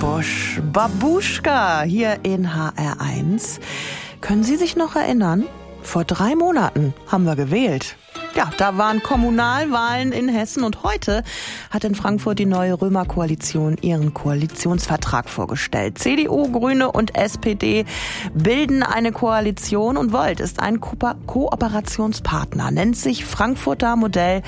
Busch, Babuschka hier in HR1. Können Sie sich noch erinnern? Vor 3 Monaten haben wir gewählt. Ja, da waren Kommunalwahlen in Hessen und heute hat in Frankfurt die neue Römer-Koalition ihren Koalitionsvertrag vorgestellt. CDU, Grüne und SPD bilden eine Koalition und Volt ist ein Kooperationspartner, nennt sich Frankfurter Modell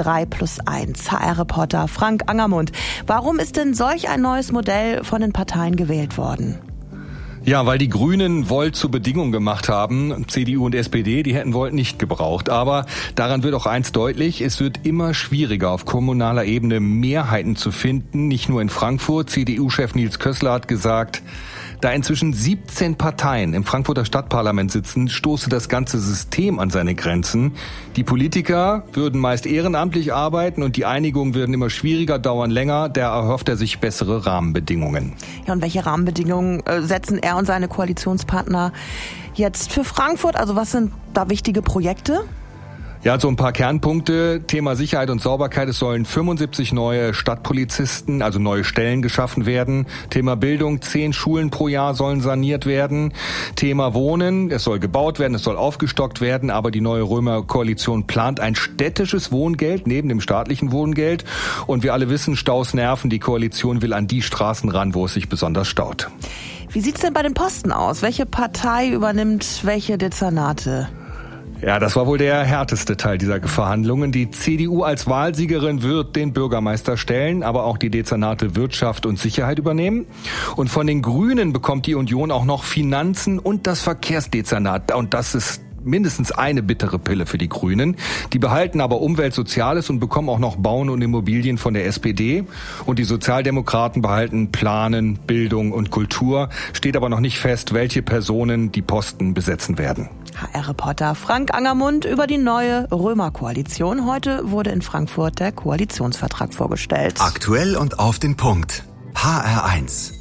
3+1. HR-Reporter Frank Angermund. Warum ist denn solch ein neues Modell von den Parteien gewählt worden? Ja, weil die Grünen Volt zur Bedingung gemacht haben. CDU und SPD, die hätten Volt nicht gebraucht. Aber daran wird auch eins deutlich, es wird immer schwieriger, auf kommunaler Ebene Mehrheiten zu finden. Nicht nur in Frankfurt. CDU-Chef Nils Kössler hat gesagt, da inzwischen 17 Parteien im Frankfurter Stadtparlament sitzen, stoße das ganze System an seine Grenzen. Die Politiker würden meist ehrenamtlich arbeiten und die Einigungen würden immer schwieriger, dauern länger. Da erhofft er sich bessere Rahmenbedingungen. Ja, und welche Rahmenbedingungen setzen er und seine Koalitionspartner jetzt für Frankfurt? Also was sind da wichtige Projekte? Ja, so ein paar Kernpunkte. Thema Sicherheit und Sauberkeit. Es sollen 75 neue Stadtpolizisten, also neue Stellen geschaffen werden. Thema Bildung. 10 Schulen pro Jahr sollen saniert werden. Thema Wohnen. Es soll gebaut werden, es soll aufgestockt werden. Aber die neue Römer-Koalition plant ein städtisches Wohngeld neben dem staatlichen Wohngeld. Und wir alle wissen, Staus nerven. Die Koalition will an die Straßen ran, wo es sich besonders staut. Wie sieht's denn bei den Posten aus? Welche Partei übernimmt welche Dezernate? Ja, das war wohl der härteste Teil dieser Verhandlungen. Die CDU als Wahlsiegerin wird den Bürgermeister stellen, aber auch die Dezernate Wirtschaft und Sicherheit übernehmen. Und von den Grünen bekommt die Union auch noch Finanzen und das Verkehrsdezernat. Und das ist mindestens eine bittere Pille für die Grünen. Die behalten aber Umwelt, Soziales und bekommen auch noch Bauen und Immobilien von der SPD. Und die Sozialdemokraten behalten Planen, Bildung und Kultur. Steht aber noch nicht fest, welche Personen die Posten besetzen werden. HR-Reporter Frank Angermund über die neue Römer-Koalition. Heute wurde in Frankfurt der Koalitionsvertrag vorgestellt. Aktuell und auf den Punkt. HR1.